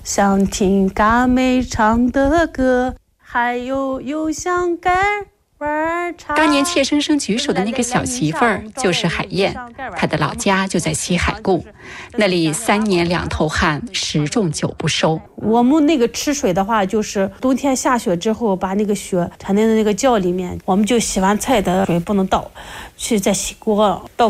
想听嘎妹唱的歌，还有想盖玩唱。 当年怯生生举手的那个小媳妇儿就是海燕，她的老家就在西海固，那里3年2头旱，10种9不收。 我们那个吃水的话，就是冬天下雪之后，把那个雪产在那个窖里面，我们就洗完菜的水不能倒，去再洗锅倒。